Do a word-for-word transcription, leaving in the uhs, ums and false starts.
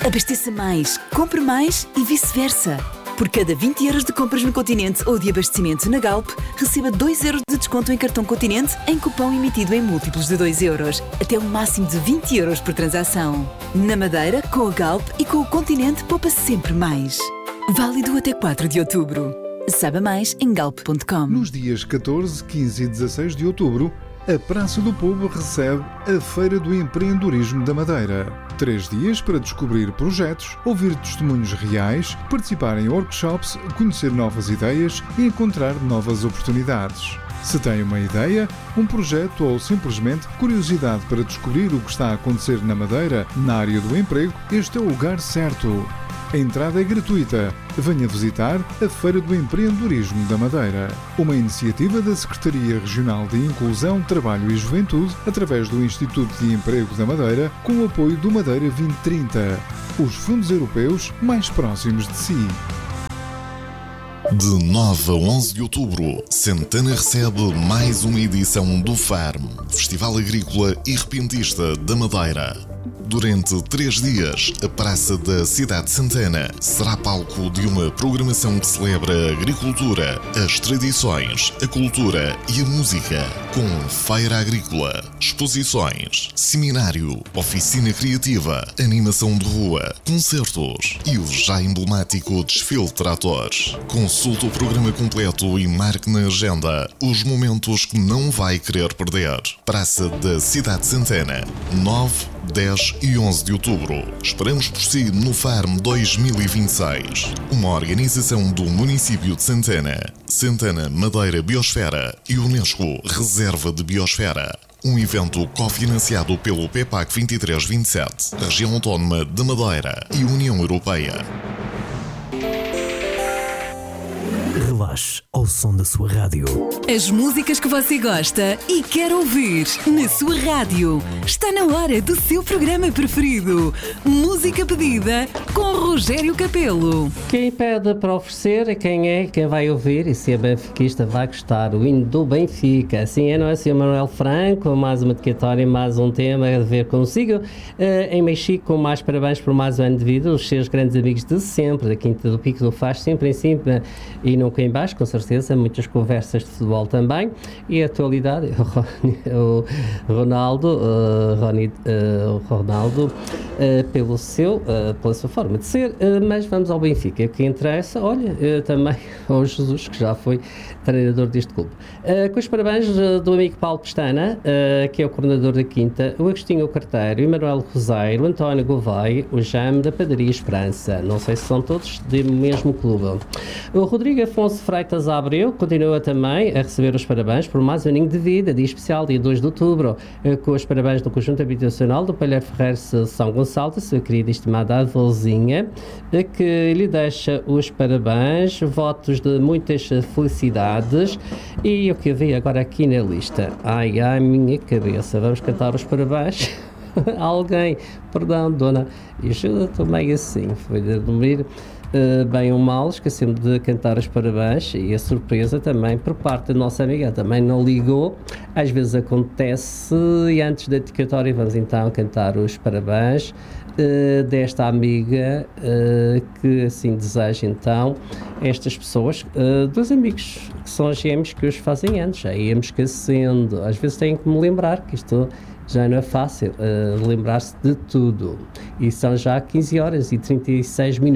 Abasteça mais, compre mais e vice-versa. Por cada vinte euros de compras no Continente ou de abastecimento na Galp, receba dois euros de desconto em cartão Continente em cupom emitido em múltiplos de dois euros, até um máximo de vinte euros por transação. Na Madeira, com a Galp e com o Continente, poupa sempre mais. Válido até quatro de outubro. Saiba mais em galp ponto com. Nos dias catorze, quinze e dezasseis de outubro, a Praça do Povo recebe a Feira do Empreendedorismo da Madeira. Três dias para descobrir projetos, ouvir testemunhos reais, participar em workshops, conhecer novas ideias e encontrar novas oportunidades. Se tem uma ideia, um projeto ou simplesmente curiosidade para descobrir o que está a acontecer na Madeira, na área do emprego, este é o lugar certo. A entrada é gratuita. Venha visitar a Feira do Empreendedorismo da Madeira, uma iniciativa da Secretaria Regional de Inclusão, Trabalho e Juventude, através do Instituto de Emprego da Madeira, com o apoio do Madeira vinte trinta, os fundos europeus mais próximos de si. De nove a onze de outubro, Santana recebe mais uma edição do Farm, Festival Agrícola e Repentista da Madeira. Durante três dias, a Praça da Cidade de Santana será palco de uma programação que celebra a agricultura, as tradições, a cultura e a música, com feira agrícola, exposições, seminário, oficina criativa, animação de rua, concertos e o já emblemático desfile de tratores. Consulte o programa completo e marque na agenda os momentos que não vai querer perder. Praça da Cidade de Santana, nove, dez e onze de outubro. Esperamos por si no Farm dois mil e vinte e seis. Uma organização do município de Santana, Santana Madeira Biosfera e Unesco Reserva de Biosfera. Um evento cofinanciado pelo P E P A C vinte e três vinte e sete, Região Autónoma de Madeira e União Europeia. Relaxe ao som da sua rádio. As músicas que você gosta e quer ouvir na sua rádio. Está na hora do seu programa preferido. Música pedida com Rogério Capelo. Quem pede para oferecer é quem é, quem vai ouvir, e se é benfiquista vai gostar. O hino do Benfica. Assim é, não é, senhor Manuel Franco? Mais uma dedicatória, mais um tema a ver consigo. Uh, em Mexico, com mais parabéns por mais um ano de vida. Os seus grandes amigos de sempre, da Quinta do Pico do Faz, sempre em cima e nunca em baixo, com certeza. Muitas conversas de futebol também. E a atualidade, o Ronaldo, uh, Roni, uh, Ronaldo, uh, pelo seu, uh, pela sua forma de ser, uh, mas vamos ao Benfica. O que interessa, olha, uh, também ao Jesus, que já foi treinador deste clube. Uh, com os parabéns uh, do amigo Paulo Pestana, uh, que é o coordenador da Quinta, o Agostinho Carteiro, o Emanuel Roseiro, o António Gouveia, o Jame da Padaria Esperança. Não sei se são todos do mesmo clube. O Rodrigo Afonso Freitas Abreu continua também a receber os parabéns por mais um aninho de vida, dia especial, dia dois de outubro, uh, com os parabéns do Conjunto Habitacional do Palheiro Ferreira São Gonçalo, da sua querida e estimada avózinha, uh, que lhe deixa os parabéns, votos de muitas felicidades. E o que eu vi agora aqui na lista, ai ai minha cabeça, vamos cantar os parabéns a alguém, perdão dona, e ajuda também assim, foi de dormir uh, bem ou mal, esqueci-me de cantar os parabéns, e a surpresa também por parte da nossa amiga, também não ligou, às vezes acontece, e antes da dedicatória vamos então cantar os parabéns Uh, desta amiga uh, que assim deseja então estas pessoas, uh, dois amigos que são gêmeos que os fazem anos, já íamos esquecendo, às vezes têm que me lembrar que isto já não é fácil, uh, lembrar-se de tudo, e são já quinze horas e trinta e seis minutos.